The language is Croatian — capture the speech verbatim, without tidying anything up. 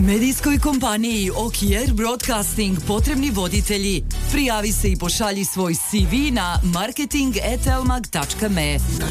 Medijskoj kompaniji Okier Broadcasting potrebni voditelji. Prijavi se i pošalji svoj C V na marketing at elmag tačka me.